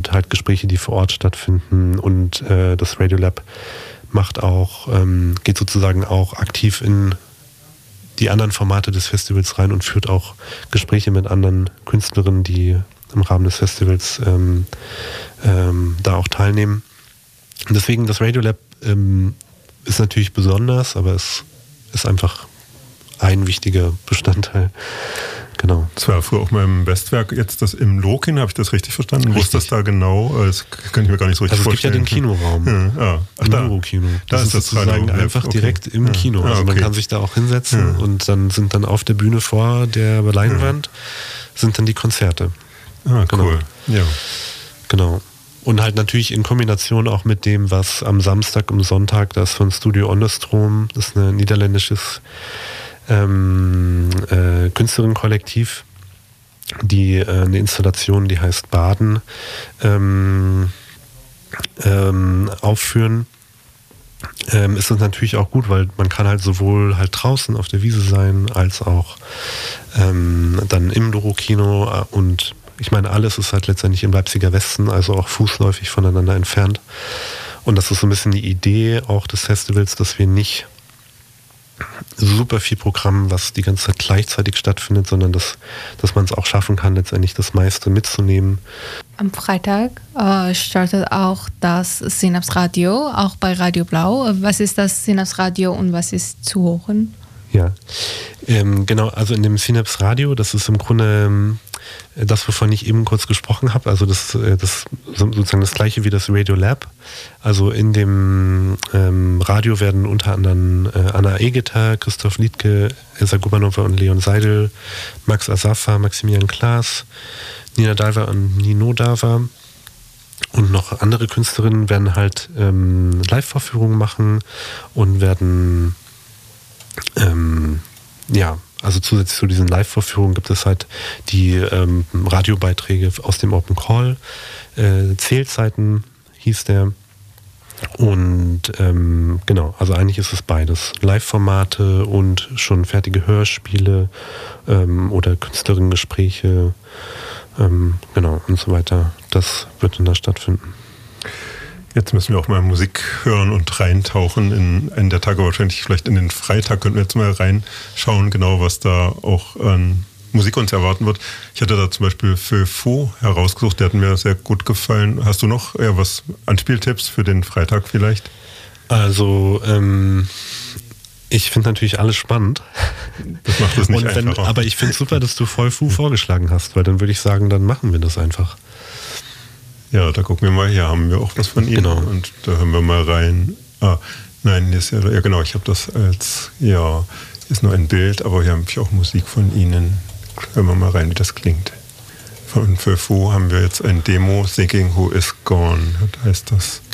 gibt halt Gespräche, die vor Ort stattfinden, und das Radiolab geht sozusagen auch aktiv in die anderen Formate des Festivals rein und führt auch Gespräche mit anderen Künstlerinnen, die im Rahmen des Festivals da auch teilnehmen. Und deswegen, das Radiolab ist natürlich besonders, aber es ist einfach ein wichtiger Bestandteil. Genau. Das war früher auch mal im Westwerk, jetzt das im Lokin, habe ich das richtig verstanden? Richtig. Wo ist das da genau? Das kann ich mir gar nicht so richtig vorstellen. Es gibt ja den Kinoraum. Ach, im Eurokino. Da ist das sozusagen einfach direkt im Kino. Also man kann sich da auch hinsetzen und dann sind dann auf der Bühne vor der Leinwand sind dann die Konzerte. Ah, genau. Cool. Ja. Genau. Und halt natürlich in Kombination auch mit dem, was am Samstag und Sonntag, das von Studio Onderstroom, das ist ein niederländisches Künstlerinnenkollektiv, die eine Installation, die heißt Baden, aufführen, ist es natürlich auch gut, weil man kann halt sowohl halt draußen auf der Wiese sein, als auch dann im Eurokino, und ich meine, alles ist halt letztendlich im Leipziger Westen, also auch fußläufig voneinander entfernt. Und das ist so ein bisschen die Idee auch des Festivals, dass wir nicht super viel Programm, was die ganze Zeit gleichzeitig stattfindet, sondern dass man es auch schaffen kann, letztendlich das meiste mitzunehmen. Am Freitag startet auch das Synapsradio, auch bei Radio Blau. Was ist das Synapsradio und was ist zu hören? Ja, genau, also in dem Synapsradio, das ist im Grunde das, wovon ich eben kurz gesprochen habe, also das sozusagen das gleiche wie das Radiolab. Also in dem Radio werden unter anderem Anna Egeter, Christoph Liedke, Elsa Gubanova und Leon Seidel, Max Asafa, Maximilian Klaas, Nina Dalva und Nino Dava und noch andere Künstlerinnen werden halt Live-Vorführungen machen und werden also zusätzlich zu diesen Live-Vorführungen gibt es halt die Radiobeiträge aus dem Open Call. Zählzeiten hieß der. Und genau, also eigentlich ist es beides. Live-Formate und schon fertige Hörspiele oder Künstlerinnengespräche, genau, und so weiter. Das wird dann da stattfinden. Jetzt müssen wir auch mal Musik hören und reintauchen in einen der Tage, wahrscheinlich vielleicht in den Freitag könnten wir jetzt mal reinschauen, genau was da auch an Musik uns erwarten wird. Ich hatte da zum Beispiel Feu Fou herausgesucht, der hat mir sehr gut gefallen. Hast du noch was Anspieltipps für den Freitag vielleicht? Also ich finde natürlich alles spannend. Das macht es nicht einfacher. Aber ich finde es super, dass du Feu Fou vorgeschlagen hast, weil dann würde ich sagen, dann machen wir das einfach. Ja, da gucken wir mal, hier haben wir auch was von ihm. Genau. Und da hören wir mal rein. Nein, hier ist ja genau, ich habe das als, hier ist nur ein Bild, aber hier habe ich auch Musik von Ihnen. Hören wir mal rein, wie das klingt. Von Feu Fou haben wir jetzt ein Demo, Thinking Who Is Gone, heißt das.